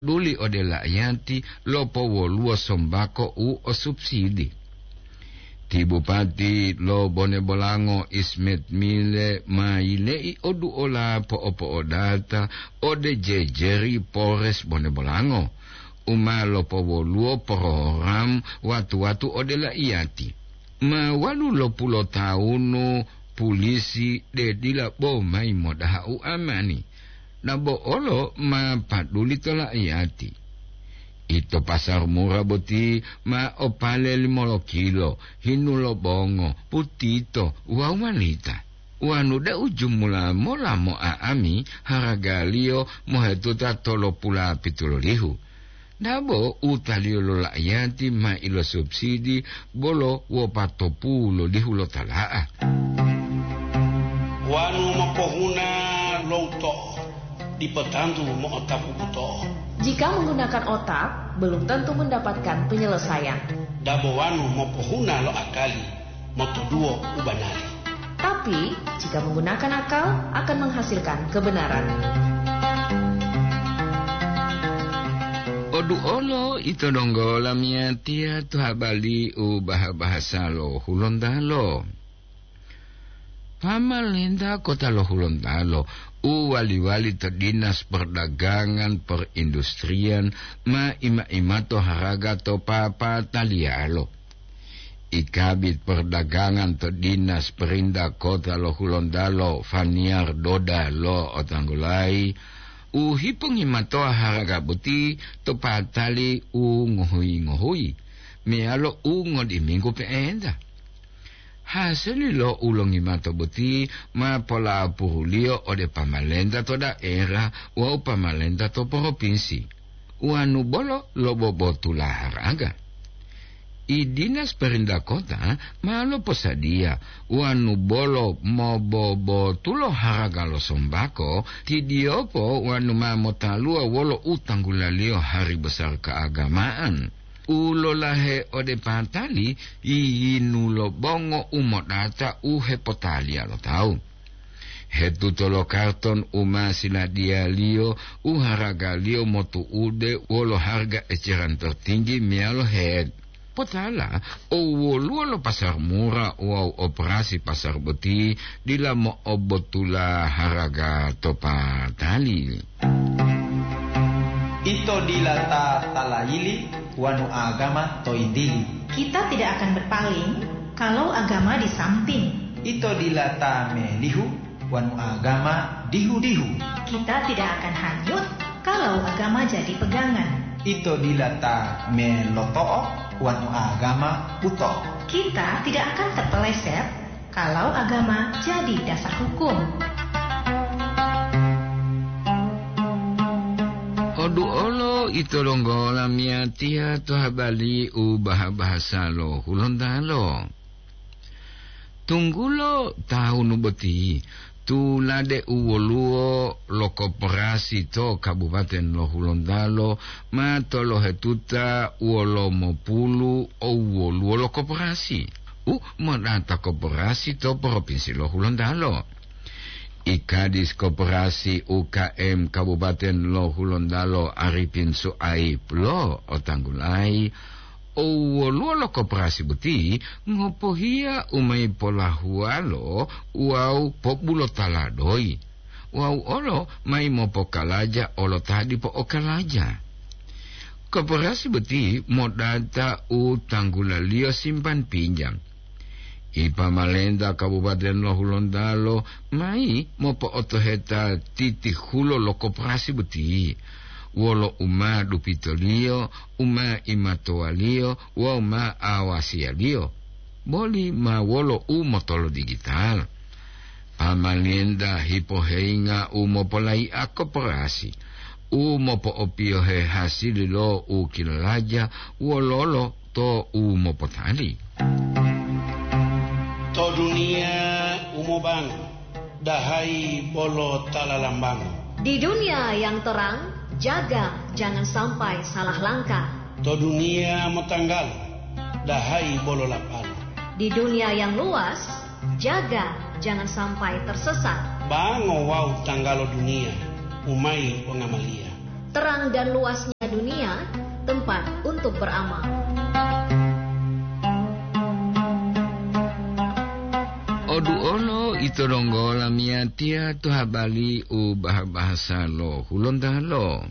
duli odela yanti lopo woluo sombako o subsidi. Ti Bupati lo Bone Bolango Ismet Mile mailei odu ola po data ode jejeri Polres Bone Bolango. Uma lopo woluo program watu odela iati. Ma walu lopulo taunu polisi de dila bo mai modaha u amani. Na bo olo ma paduli tola iati. Ito pasar murah boti ma opale 5 kilo hinulo bongo putito wa wanita. Wanu da ujung mula mo aami haragalio mohetuta tolo pula pitulolihu. Dabo utalio lo layanti ma ilo subsidi bolo wopatopulo dihulo talaa. Wanu mapohuna louto dipetantu mo otapu buto. Jika menggunakan otak, belum tentu mendapatkan penyelesaian. Dabo wanu mapohuna lo akali, moto duo ubanali. Tapi, jika menggunakan akal, akan menghasilkan kebenaran. Odu olo ito donggola miatia tu habali bahasa lo Hulondalo. Pamalenda kota lo Hulondalo wali-wali terdinas perdagangan perindustrian ma ima to haraga to papa talialo. Ikabit perdagangan terdinas perinda kota lo Hulondalo Faniar Doda lo Otanggulai hipong imato haraga buti to patali ngohui mealo ngod minggu peenda. Hasil lo ulong imato buti ma pola purulio ode pamalenda to daerah wa pamalenda to provinsi. Wanu bolo lo bobotula haraga. I dinas perinda kota malo posadia wanu bolo mobobo tulo haraga lo sombako ti diopo wanu mamotalua wolo utanggulalio hari besar keagamaan. Ulo lahe ode pantali iinulo bongo umodata uhepotalia lo tau. Hetu tolo karton sila dia lio haraga lio motu ude wolo harga eceran tertinggi mialo head. Potala woluo lo pasar murah wow operasi pasar beti dila mo obotula haraga topa tali. Ito dilata talayili wanu agama toindili. Kita tidak akan berpaling kalau agama di samping. Ito dilata melihu wanu agama dihu-dihu. Kita tidak akan hanyut kalau agama jadi pegangan. Ito dilata meloto'o wanu agama uto. Kita tidak akan terpeleset kalau agama jadi dasar hukum. Odu olo ito longgola miatia to habali bahasa lo Hulondalo. Tunggulo tahun beti tu lade uwoluo lo koperasi to Kabupaten lo Hulondalo ma to lo hetuta uolo mopulu uwoluo lo koperasi. Menata koperasi to Provinsi lo Hulondalo. Ikadis Koperasi UKM Kabupaten lo Hulondalo Arifin Suaib lo Otanggulai lo koperasi beti ngopohia umay polahualo wow populo taladoi wow olo may mopokalaja olo tadi po okalaja. Koperasi beti modata Tanggulalio simpan pinjam. Ipamalenda Kabupaten lo Hulondalo mai mopo otoheta titihulo lo koperasi beti. Wolo uma dupitolio, uma imatoalio, wa uma awasialio. Boli ma wolo umotolo digital. Pamalenda hipoheinga umopolai a koperasi. Umopo opiohe hasililo ukilalaja, wololo to umopotali. To dunia umobang, dahai bolo talalambang. Di dunia yang terang, jaga jangan sampai salah langkah. To dunia matanggal, dahai bolo lapal. Di dunia yang luas, jaga jangan sampai tersesat. Bango wow tanggalo dunia, umai pengamalia. Terang dan luasnya ito donggola miatia tu habali u bahasa lo hulondalo.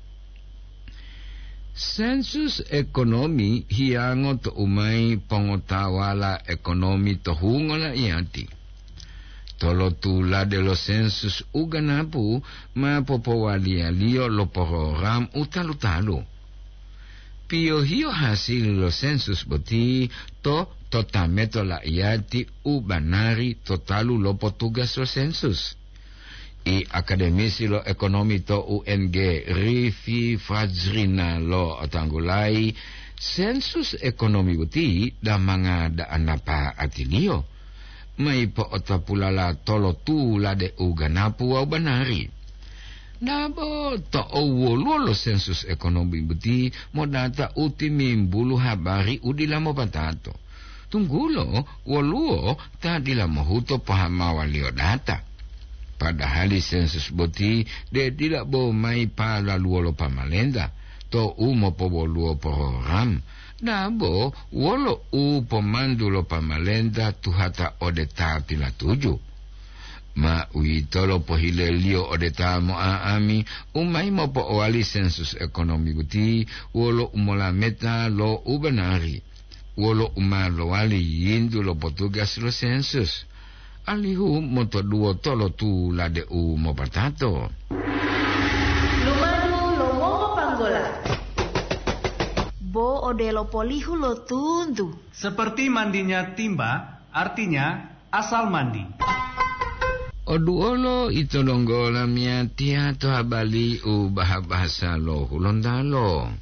Sensus ekonomi hiango to umay pangotawala ekonomi to hungola iati. Tolo tula de los sensus uganapu mapopowalia lio lo program utalu-talu. Pio hiyo hasil los sensus boti to totameto la iati ubanari totalu lo potugas los sensus. I akademisi lo ekonomi to UNG Rifi Fajrina lo atanggulai sensus ekonomi buti da mga daan na pa atinio. May po otapulala tolo tula de uganapu au banari. Nabo to owolo lo sensus ekonomi buti modata utimimbulu habari udila mo patato. Tunggulo woluo tadila mohuto pahamawalio data. Padahal sensus boti de dila bo mai pala luolo pamalenda to umo po luo program nabo wolo u pemandulo pamalenda tuhata odeta pila tuju ma uitolo po hilelio odeta mo aami umai mo po wali sensus ekonomi boti wolo umola meta lo ubanari wolo umalo wali yindu lo potugas lo sensus alihu moto duo tolo tu la de u mo patato. Lumanu lo moho panggola. Bo odelo polihu lo tundu. Seperti mandinya timba, artinya asal mandi. Oduolo ito donggola miatia to habali u bahasa lo hulondalo.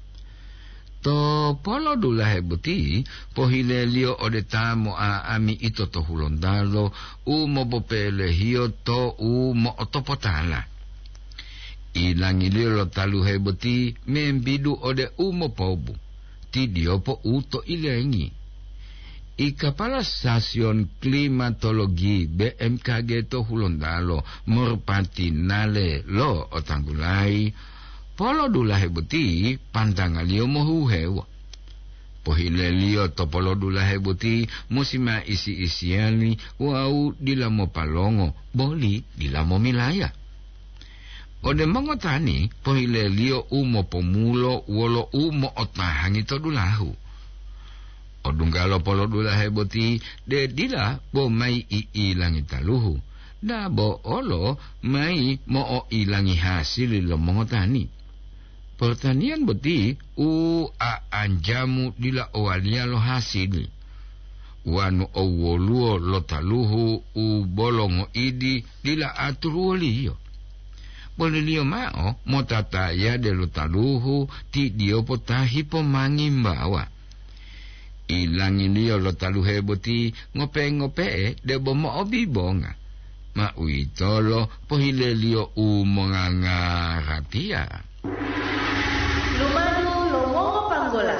To polo dulahe buti pohilelio odeta mo aami ito to hulondalo u mo popele hio to u mo otopotala. Ilangilio lo taluhe buti membidu ode u mo pobu. Ti diopo u to ilengi. I kapala stasiun klimatologi BMKG to hulondalo merpati nale lo otanggulai. Polo dulahe buti pantangalio mohuhewa. Pohilelio to polo dulahe buti musima isi-isiani wau dilamo palongo boli dilamo milaya. Ode mangotani pohilelio umo pomulo wolo umo otahangi to dulahu. Odunggalo polo dulahe buti de dila bo mai ilangi taluhu. Da bo olo mai mo o ilangi hasil lo mangotani. Pertanian beti anjamu dila owalia lo hasil. Wanu owoluo lo taluhu bolongo idi dila aturuolio. Bolelio mao motataya de lo taluhu ti dio potahi pomangimbawa. Ilangilio lo taluhe beti ngope de bomo obibonga. Ma uitolo pohilelio mongangaratia. Lumanu lo moho panggola.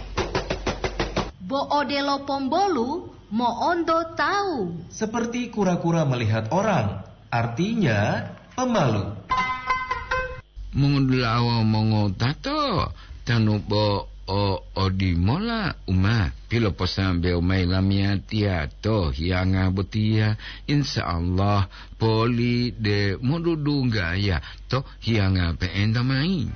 Bo odelo pombolu mo ondo tahu. Seperti kura-kura melihat orang, artinya pemalu. Mengundulawa mongotato tanubo odimola uma pilo posambe umay lamiatia to hianga butia insyaallah poli de modudunga ya to hianga peenda mai.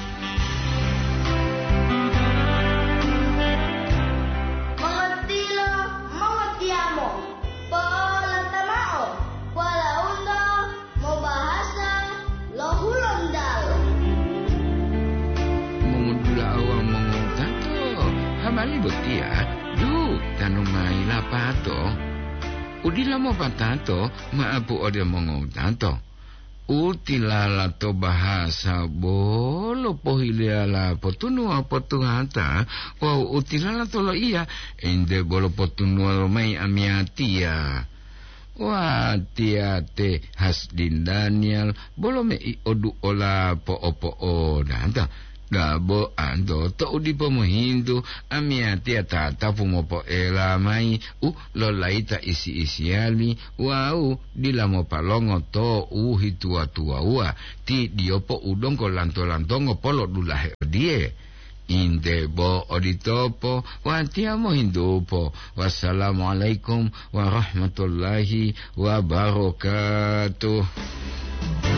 Butia du tanumai lapato udila mo patato maapu ode mongong tato utilala to bahasa bolo pohiliala potunua potuhata wow utilala to lo iya ende bolo potunua lo mai amiatia wa tiate Hasdin Daniel bolo me I odu ola po danta Dabo ando to udi pomohindu amiati atata pumopo ela mai lo laita isi-isiali wau dilamo palongo to hitua-tua ua ti diopo udong ko lanto-lantongo polo dulahe die Indebo oditopo, wantiamo hindupo. Wassalamualaikum warahmatullahi wabarakatuh.